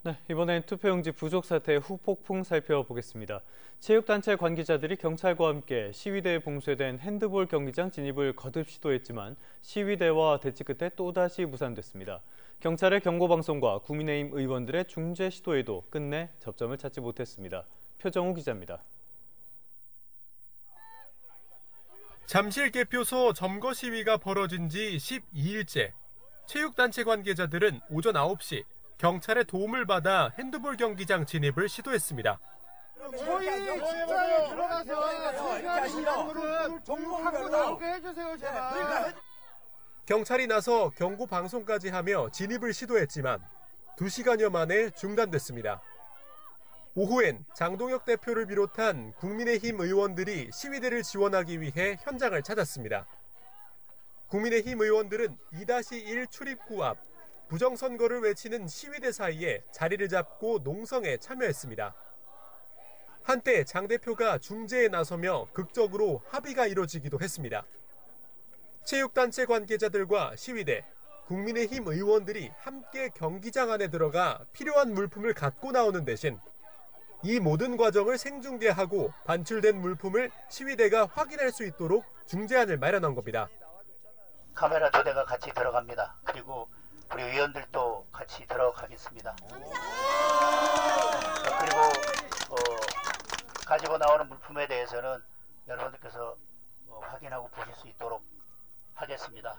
네, 이번엔 투표용지 부족 사태의 후폭풍 살펴보겠습니다. 체육단체 관계자들이 경찰과 함께 시위대에 봉쇄된 핸드볼 경기장 진입을 거듭 시도했지만 시위대와 대치 끝에 또다시 무산됐습니다. 경찰의 경고방송과 국민의힘 의원들의 중재 시도에도 끝내 접점을 찾지 못했습니다. 표정우 기자입니다. 잠실 개표소 점거 시위가 벌어진 지 12일째. 체육단체 관계자들은 오전 9시 경찰의 도움을 받아 핸드볼 경기장 진입을 시도했습니다. 저희 진짜에 들어가서 정모하고 나오게 해주세요, 제발. 경찰이 나서 경고 방송까지 하며 진입을 시도했지만 2시간여 만에 중단됐습니다. 오후엔 장동혁 대표를 비롯한 국민의힘 의원들이 시위대를 지원하기 위해 현장을 찾았습니다. 국민의힘 의원들은 2-1 출입구 앞 부정선거를 외치는 시위대 사이에 자리를 잡고 농성에 참여했습니다. 한때 장 대표가 중재에 나서며 극적으로 합의가 이뤄지기도 했습니다. 체육단체 관계자들과 시위대, 국민의힘 의원들이 함께 경기장 안에 들어가 필요한 물품을 갖고 나오는 대신 이 모든 과정을 생중계하고 반출된 물품을 시위대가 확인할 수 있도록 중재안을 마련한 겁니다. 카메라 2대가 같이 들어갑니다. 그리고 우리 의원들도 같이 들어가겠습니다. 그리고 가지고 나오는 물품에 대해서는 여러분들께서 확인하고 보실 수 있도록 하겠습니다.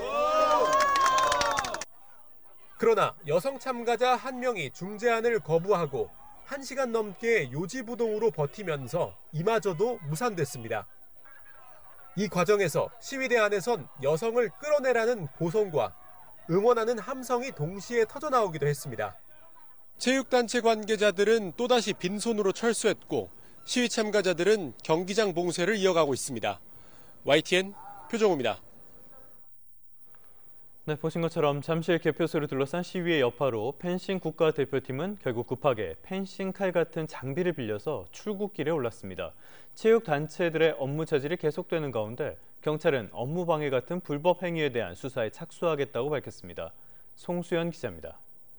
그러나 여성 참가자 한 명이 중재안을 거부하고 1시간 넘게 요지부동으로 버티면서 이마저도 무산됐습니다. 이 과정에서 시위대 안에선 여성을 끌어내라는 고성과 응원하는 함성이 동시에 터져나오기도 했습니다. 체육단체 관계자들은 또다시 빈손으로 철수했고 시위 참가자들은 경기장 봉쇄를 이어가고 있습니다. YTN 표정우입니다. 네, 보신 것처럼 잠실 개표소를 둘러싼 시위의 여파로 펜싱 국가대표팀은 결국 급하게 펜싱 칼 같은 장비를 빌려서 출국길에 올랐습니다. 체육단체들의 업무 차질이 계속되는 가운데 경찰은 업무방해 같은 불법 행위에 대한 수사에 착수하겠다고 밝혔습니다. 송수연 기자입니다.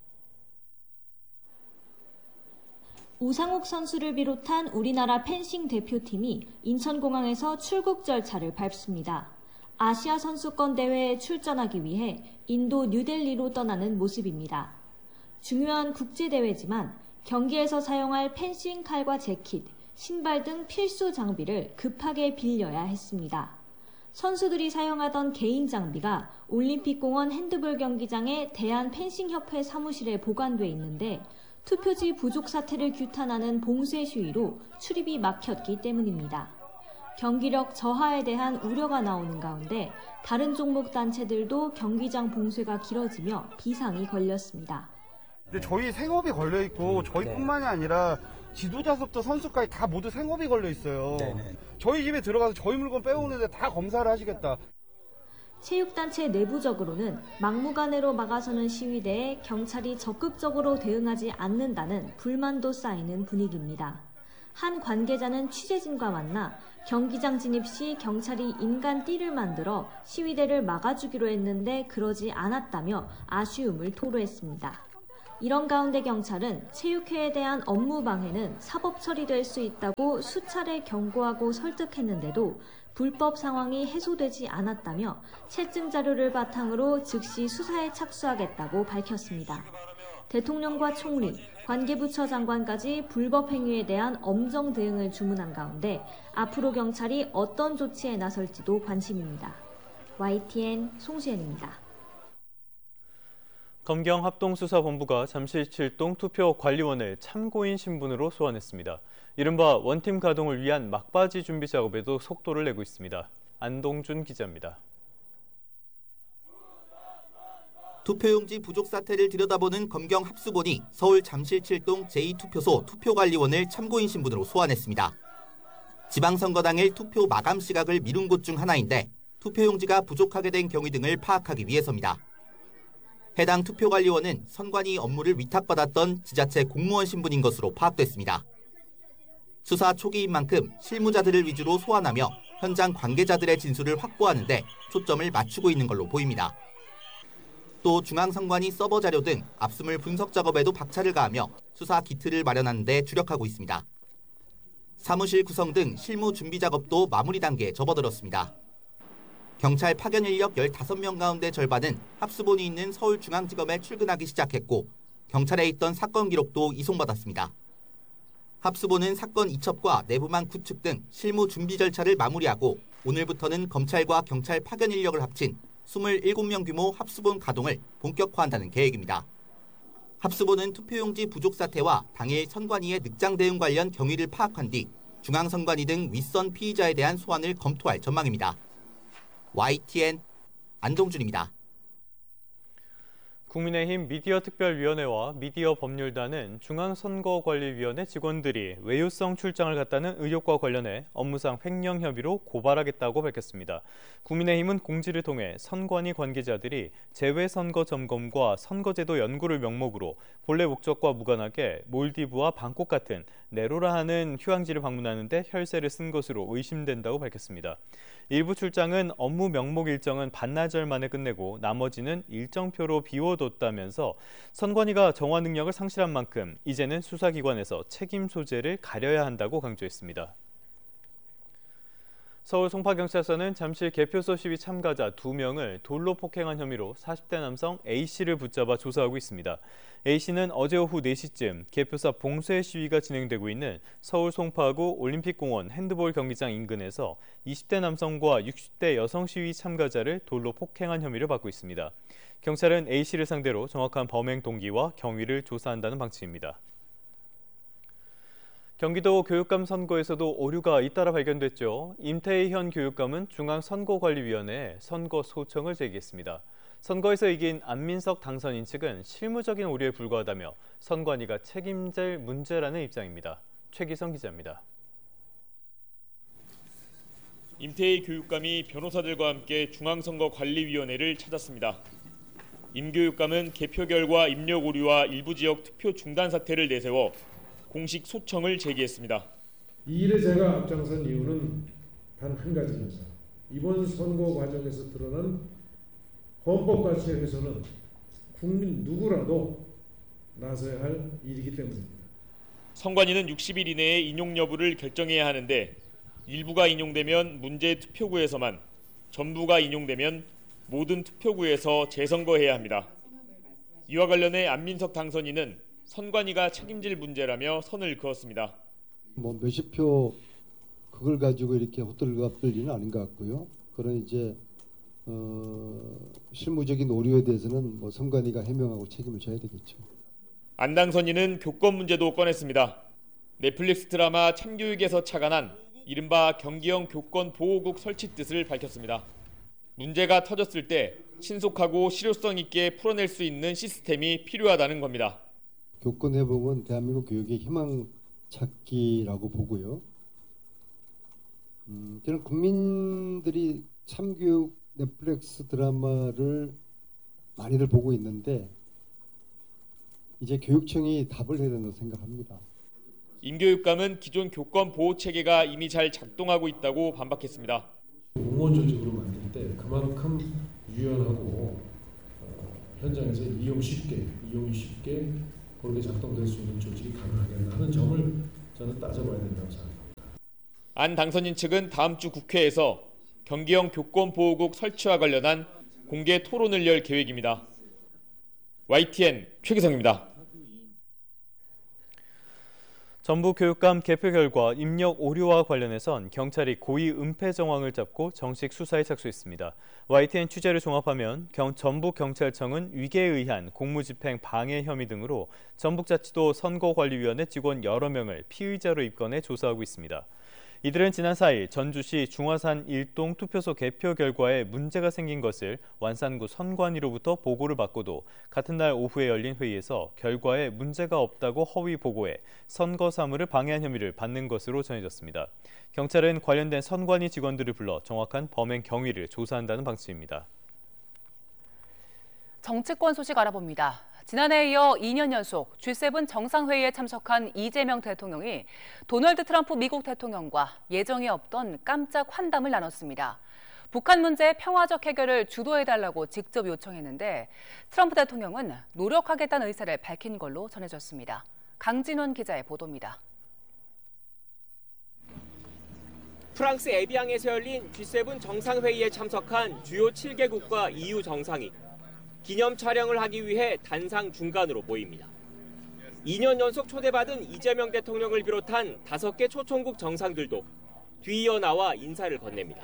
우상욱 선수를 비롯한 우리나라 펜싱 대표팀이 인천공항에서 출국 절차를 밟습니다. 아시아 선수권 대회에 출전하기 위해 인도 뉴델리로 떠나는 모습입니다. 중요한 국제대회지만 경기에서 사용할 펜싱 칼과 재킷, 신발 등 필수 장비를 급하게 빌려야 했습니다. 선수들이 사용하던 개인 장비가 올림픽공원 핸드볼 경기장의 대한펜싱협회 사무실에 보관돼 있는데 투표지 부족 사태를 규탄하는 봉쇄 시위로 출입이 막혔기 때문입니다. 경기력 저하에 대한 우려가 나오는 가운데 다른 종목 단체들도 경기장 봉쇄가 길어지며 비상이 걸렸습니다. 근데 저희 생업이 걸려 있고 저희뿐만이 아니라 지도자석부터 선수까지 다 모두 생업이 걸려 있어요. 저희 집에 들어가서 저희 물건 빼오는데 다 검사를 하시겠다. 체육단체 내부적으로는 막무가내로 막아서는 시위대에 경찰이 적극적으로 대응하지 않는다는 불만도 쌓이는 분위기입니다. 한 관계자는 취재진과 만나 경기장 진입 시 경찰이 인간 띠를 만들어 시위대를 막아주기로 했는데 그러지 않았다며 아쉬움을 토로했습니다. 이런 가운데 경찰은 체육회에 대한 업무 방해는 사법 처리될 수 있다고 수차례 경고하고 설득했는데도 불법 상황이 해소되지 않았다며 채증 자료를 바탕으로 즉시 수사에 착수하겠다고 밝혔습니다. 대통령과 총리, 관계부처 장관까지 불법 행위에 대한 엄정 대응을 주문한 가운데 앞으로 경찰이 어떤 조치에 나설지도 관심입니다. YTN 송수연입니다. 검경합동수사본부가 잠실 7동 투표관리원을 참고인 신분으로 소환했습니다. 이른바 원팀 가동을 위한 막바지 준비 작업에도 속도를 내고 있습니다. 안동준 기자입니다. 투표용지 부족 사태를 들여다보는 검경합수본이 서울 잠실 7동 제2투표소 투표관리원을 참고인 신분으로 소환했습니다. 지방선거 당일 투표 마감 시각을 미룬 곳 중 하나인데 투표용지가 부족하게 된 경위 등을 파악하기 위해서입니다. 해당 투표관리원은 선관위 업무를 위탁받았던 지자체 공무원 신분인 것으로 파악됐습니다. 수사 초기인 만큼 실무자들을 위주로 소환하며 현장 관계자들의 진술을 확보하는 데 초점을 맞추고 있는 걸로 보입니다. 또 중앙선관위 서버 자료 등 압수물 분석 작업에도 박차를 가하며 수사 기틀을 마련하는 데 주력하고 있습니다. 사무실 구성 등 실무 준비 작업도 마무리 단계에 접어들었습니다. 경찰 파견 인력 15명 가운데 절반은 합수본이 있는 서울중앙지검에 출근하기 시작했고 경찰에 있던 사건 기록도 이송받았습니다. 합수본은 사건 이첩과 내부망 구축 등 실무 준비 절차를 마무리하고 오늘부터는 검찰과 경찰 파견 인력을 합친 27명 규모 합수본 가동을 본격화한다는 계획입니다. 합수본은 투표용지 부족 사태와 당일 선관위의 늑장 대응 관련 경위를 파악한 뒤 중앙선관위 등 윗선 피의자에 대한 소환을 검토할 전망입니다. YTN 안동준입니다. 국민의힘 미디어특별위원회와 미디어법률단은 중앙선거관리위원회 직원들이 외유성 출장을 갔다는 의혹과 관련해 업무상 횡령 혐의로 고발하겠다고 밝혔습니다. 국민의힘은 공지를 통해 선관위 관계자들이 재외선거 점검과 선거제도 연구를 명목으로 본래 목적과 무관하게 몰디브와 방콕 같은 네로라 하는 휴양지를 방문하는 데 혈세를 쓴 것으로 의심된다고 밝혔습니다. 일부 출장은 업무 명목 일정은 반나절 만에 끝내고 나머지는 일정표로 비워뒀다면서 선관위가 정화 능력을 상실한 만큼 이제는 수사기관에서 책임 소재를 가려야 한다고 강조했습니다. 서울 송파경찰서는 잠실 개표소 시위 참가자 2명을 돌로 폭행한 혐의로 40대 남성 A씨를 붙잡아 조사하고 있습니다. A씨는 어제 오후 4시쯤 개표소 앞 봉쇄 시위가 진행되고 있는 서울 송파구 올림픽공원 핸드볼 경기장 인근에서 20대 남성과 60대 여성 시위 참가자를 돌로 폭행한 혐의를 받고 있습니다. 경찰은 A씨를 상대로 정확한 범행 동기와 경위를 조사한다는 방침입니다. 경기도 교육감 선거에서도 오류가 잇따라 발견됐죠. 임태희 교육감은 중앙선거관리위원회에 선거 소청을 제기했습니다. 선거에서 이긴 안민석 당선인 측은 실무적인 오류에 불과하다며 선관위가 책임질 문제라는 입장입니다. 최기성 기자입니다. 임태희 교육감이 변호사들과 함께 중앙선거관리위원회를 찾았습니다. 임 교육감은 개표 결과 입력 오류와 일부 지역 투표 중단 사태를 내세워 공식 소청을 제기했습니다. 이 일에 제가 앞장선 이유는 단 한 가지입니다. 이번 선거 과정에서 드러난 헌법 가치에 대해서는 국민 누구라도 나서야 할 일이기 때문입니다. 선관위는 60일 이내에 인용 여부를 결정해야 하는데 일부가 인용되면 문제 투표구에서만, 전부가 인용되면 모든 투표구에서 재선거해야 합니다. 이와 관련해 안민석 당선인은 선관위가 책임질 문제라며 선을 그었습니다. 몇십 표 그걸 가지고 이렇게 호들갑들 일은 아닌 것 같고요. 그런 이제 실무적인 오류에 대해서는 선관위가 해명하고 책임을 져야 되겠죠. 안 당선인은 교권 문제도 꺼냈습니다. 넷플릭스 드라마 참교육에서 착안한 이른바 경기형 교권 보호국 설치 뜻을 밝혔습니다. 문제가 터졌을 때 신속하고 실효성 있게 풀어낼 수 있는 시스템이 필요하다는 겁니다. 교권 회복은 대한민국 교육의 희망 찾기라고 보고요. 저는 국민들이 참교육 넷플릭스 드라마를 많이들 보고 있는데 이제 교육청이 답을 해야 된다고 생각합니다. 임 교육감은 기존 교권 보호 체계가 이미 잘 작동하고 있다고 반박했습니다. 공무원 조직으로 만들 때 그만큼 유연하고 현장에서 이용이 쉽게 그렇게 작동될 수 있는 조직이 가능하겠나 하는 점을 저는 따져봐야 된다고 생각합니다. 안 당선인 측은 다음 주 국회에서 경기형 교권 보호국 설치와 관련한 공개 토론을 열 계획입니다. YTN 최기성입니다. 전북교육감 개표 결과 입력 오류와 관련해선 경찰이 고의 은폐 정황을 잡고 정식 수사에 착수했습니다. YTN 취재를 종합하면 전북경찰청은 위계에 의한 공무집행 방해 혐의 등으로 전북자치도 선거관리위원회 직원 여러 명을 피의자로 입건해 조사하고 있습니다. 이들은 지난 4일 전주시 중화산 1동 투표소 개표 결과에 문제가 생긴 것을 완산구 선관위로부터 보고를 받고도 같은 날 오후에 열린 회의에서 결과에 문제가 없다고 허위 보고해 선거 사무를 방해한 혐의를 받는 것으로 전해졌습니다. 경찰은 관련된 선관위 직원들을 불러 정확한 범행 경위를 조사한다는 방침입니다. 정치권 소식 알아봅니다. 지난해에 이어 2년 연속 G7 정상회의에 참석한 이재명 대통령이 도널드 트럼프 미국 대통령과 예정에 없던 깜짝 환담을 나눴습니다. 북한 문제의 평화적 해결을 주도해달라고 직접 요청했는데 트럼프 대통령은 노력하겠다는 의사를 밝힌 걸로 전해졌습니다. 강진원 기자의 보도입니다. 프랑스 에비앙에서 열린 G7 정상회의에 참석한 주요 7개국과 EU 정상이 기념 촬영을 하기 위해 단상 중간으로 모입니다. 2년 연속 초대받은 이재명 대통령을 비롯한 5개 초청국 정상들도 뒤이어 나와 인사를 건넵니다.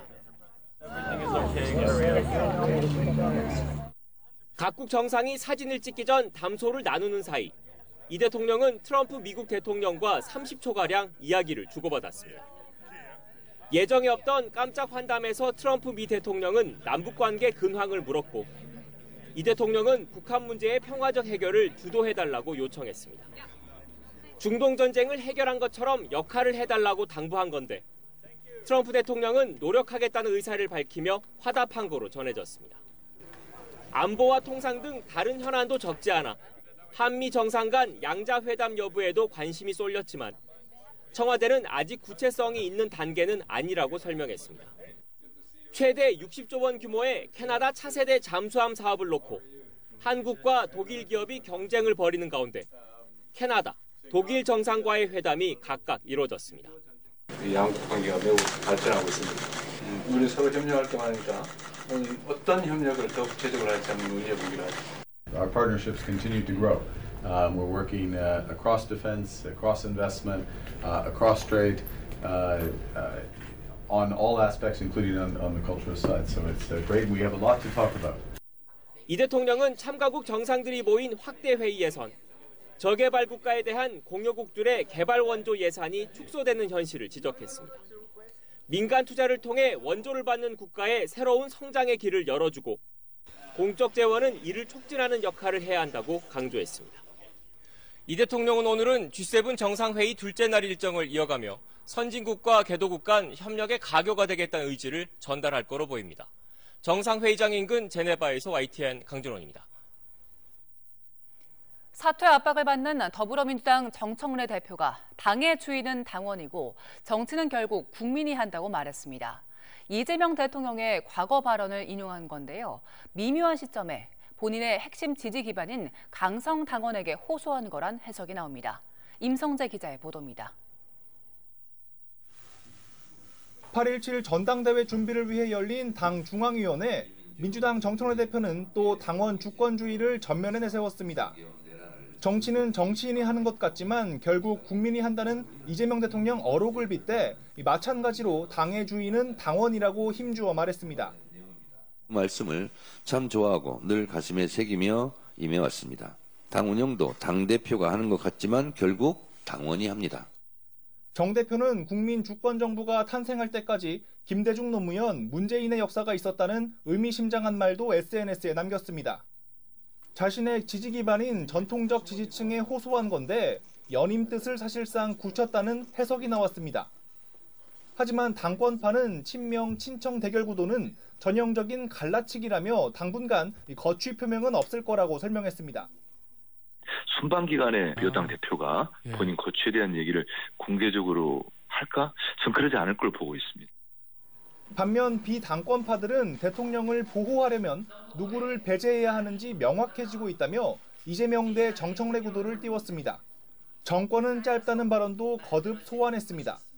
각국 정상이 사진을 찍기 전 담소를 나누는 사이 이 대통령은 트럼프 미국 대통령과 30초가량 이야기를 주고받았습니다. 예정에 없던 깜짝 환담에서 트럼프 미 대통령은 남북관계 근황을 물었고 이 대통령은 북한 문제의 평화적 해결을 주도해달라고 요청했습니다. 중동 전쟁을 해결한 것처럼 역할을 해달라고 당부한 건데 트럼프 대통령은 노력하겠다는 의사를 밝히며 화답한 거로 전해졌습니다. 안보와 통상 등 다른 현안도 적지 않아 한미 정상 간 양자 회담 여부에도 관심이 쏠렸지만 청와대는 아직 구체성이 있는 단계는 아니라고 설명했습니다. 최대 60조 원 규모의 캐나다 차세대 잠수함 사업을 놓고 한국과 독일 기업이 경쟁을 벌이는 가운데 캐나다, 독일 정상과의 회담이 각각 이루어졌습니다. 양국 관계가 매우 발전하고 있습니다. 우리 서로 협력할 때마다 어떤 협력을 더 구체적으로 할지 한번 논의해 보기로 하죠. Our partnerships continue to grow. We're working across defense, across investment, across trade, on all aspects, including on the cultural side. So it's great. We have a lot to talk about. 이 대통령은 참가국 정상들이 모인 확대 회의에선 저개발 국가에 대한 공여국들의 개발 원조 예산이 축소되는 현실을 지적했습니다. 민간 투자를 통해 원조를 받는 국가의 새로운 성장의 길을 열어주고 공적 재원은 이를 촉진하는 역할을 해야 한다고 강조했습니다. 이 대통령은 오늘은 G7 정상회의 둘째 날 일정을 이어가며 선진국과 개도국 간 협력의 가교가 되겠다는 의지를 전달할 거로 보입니다. 정상회의장 인근 제네바에서 YTN 강준원입니다. 사퇴 압박을 받는 더불어민주당 정청래 대표가 당의 주인은 당원이고 정치는 결국 국민이 한다고 말했습니다. 이재명 대통령의 과거 발언을 인용한 건데요. 미묘한 시점에 본인의 핵심 지지 기반인 강성 당원에게 호소한 거란 해석이 나옵니다. 임성재 기자의 보도입니다. 8.17 전당대회 준비를 위해 열린 당 중앙위원회, 민주당 정청래 대표는 또 당원 주권주의를 전면에 내세웠습니다. 정치는 정치인이 하는 것 같지만 결국 국민이 한다는 이재명 대통령 어록을 빗대 마찬가지로 당의 주인은 당원이라고 힘주어 말했습니다. 말씀을 참 좋아하고 늘 가슴에 새기며 임해왔습니다. 당 운영도 당대표가 하는 것 같지만 결국 당원이 합니다. 정 대표는 국민 주권정부가 탄생할 때까지 김대중 노무현, 문재인의 역사가 있었다는 의미심장한 말도 SNS에 남겼습니다. 자신의 지지 기반인 전통적 지지층에 호소한 건데 연임 뜻을 사실상 굳혔다는 해석이 나왔습니다. 하지만 당권파는 친명, 친청 대결 구도는 전형적인 갈라치기라며 당분간 거취 표명은 없을 거라고 설명했습니다. 순방 기간에 여당 대표가 본인 거취에 대한 얘기를 공개적으로 할까? 전 그러지 않을 걸 보고 있습니다. 반면 비당권파들은 대통령을 보호하려면 누구를 배제해야 하는지 명확해지고 있다며 이재명 대 정청래 구도를 띄웠습니다. 정권은 짧다는 발언도 거듭 소환했습니다.